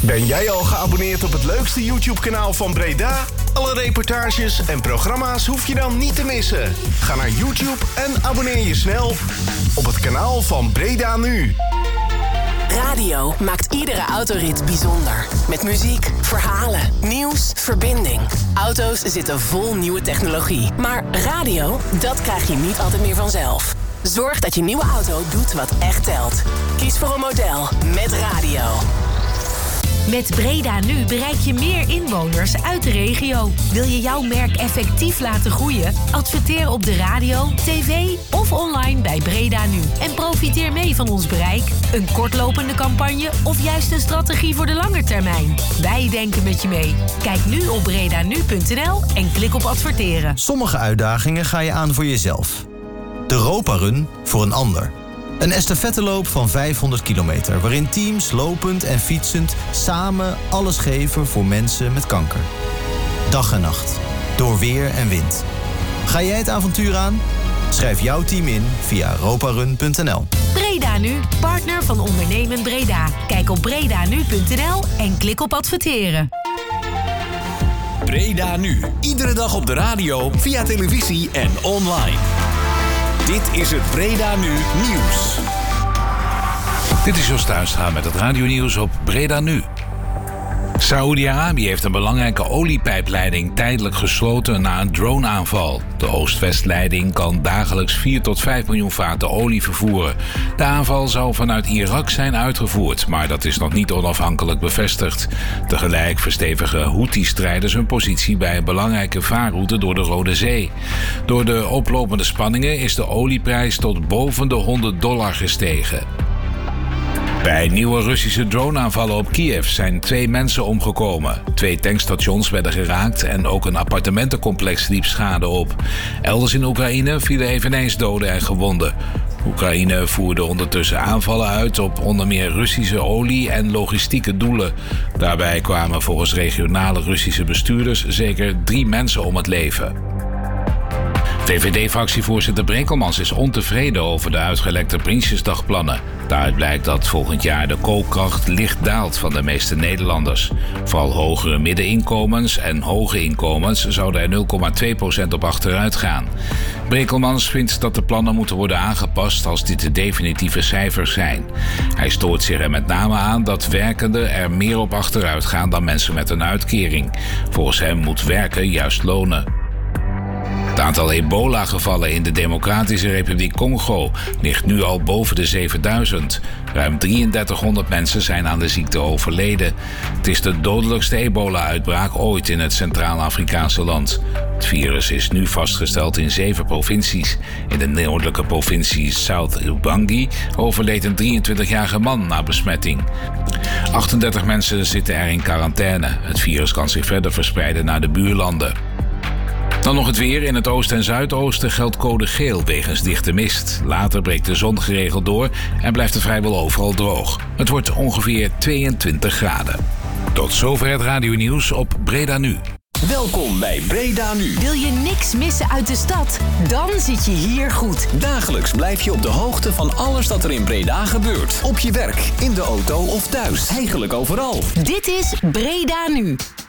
Ben jij al geabonneerd op het leukste YouTube-kanaal van Breda? Alle reportages en programma's hoef je dan niet te missen. Ga naar YouTube en abonneer je snel op het kanaal van Breda Nu. Radio maakt iedere autorit bijzonder. Met muziek, verhalen, nieuws, verbinding. Auto's zitten vol nieuwe technologie. Maar radio, dat krijg je niet altijd meer vanzelf. Zorg dat je nieuwe auto doet wat echt telt. Kies voor een model met radio. Met Breda Nu bereik je meer inwoners uit de regio. Wil je jouw merk effectief laten groeien? Adverteer op de radio, tv of online bij Breda Nu. En profiteer mee van ons bereik, een kortlopende campagne of juist een strategie voor de lange termijn. Wij denken met je mee. Kijk nu op bredanu.nl en klik op adverteren. Sommige uitdagingen ga je aan voor jezelf. De Roparun voor een ander. Een estafetteloop van 500 kilometer... waarin teams lopend en fietsend samen alles geven voor mensen met kanker. Dag en nacht, door weer en wind. Ga jij het avontuur aan? Schrijf jouw team in via roparun.nl. Breda Nu, partner van Ondernemend Breda. Kijk op bredanu.nl en klik op adverteren. Breda Nu, iedere dag op de radio, via televisie en online. Dit is het Breda Nu Nieuws. Dit is Jos Tuinstra met het radionieuws op Breda Nu. Saoedi-Arabië heeft een belangrijke oliepijpleiding tijdelijk gesloten na een droneaanval. De Oost-West-leiding kan dagelijks 4 tot 5 miljoen vaten olie vervoeren. De aanval zou vanuit Irak zijn uitgevoerd, maar dat is nog niet onafhankelijk bevestigd. Tegelijk verstevigen Houthi-strijders hun positie bij een belangrijke vaarroute door de Rode Zee. Door de oplopende spanningen is de olieprijs tot boven de $100 gestegen. Bij nieuwe Russische droneaanvallen op Kiev zijn 2 mensen omgekomen. 2 tankstations werden geraakt en ook een appartementencomplex liep schade op. Elders in Oekraïne vielen eveneens doden en gewonden. Oekraïne voerde ondertussen aanvallen uit op onder meer Russische olie- en logistieke doelen. Daarbij kwamen volgens regionale Russische bestuurders zeker 3 mensen om het leven. VVD-fractievoorzitter Brekelmans is ontevreden over de uitgelekte Prinsjesdagplannen. Daaruit blijkt dat volgend jaar de koopkracht licht daalt van de meeste Nederlanders. Vooral hogere middeninkomens en hoge inkomens zouden er 0,2% op achteruit gaan. Brekelmans vindt dat de plannen moeten worden aangepast als dit de definitieve cijfers zijn. Hij stoort zich er met name aan dat werkenden er meer op achteruit gaan dan mensen met een uitkering. Volgens hem moet werken juist lonen. Het aantal ebola-gevallen in de Democratische Republiek Congo ligt nu al boven de 7000. Ruim 3300 mensen zijn aan de ziekte overleden. Het is de dodelijkste ebola-uitbraak ooit in het Centraal-Afrikaanse land. Het virus is nu vastgesteld in 7 provincies. In de noordelijke provincie South-Ubangi overleed een 23-jarige man na besmetting. 38 mensen zitten er in quarantaine. Het virus kan zich verder verspreiden naar de buurlanden. Dan nog het weer. In het oosten en zuidoosten geldt code geel wegens dichte mist. Later breekt de zon geregeld door en blijft het vrijwel overal droog. Het wordt ongeveer 22 graden. Tot zover het radionieuws op Breda Nu. Welkom bij Breda Nu. Wil je niks missen uit de stad? Dan zit je hier goed. Dagelijks blijf je op de hoogte van alles dat er in Breda gebeurt. Op je werk, in de auto of thuis. Eigenlijk overal. Dit is Breda Nu.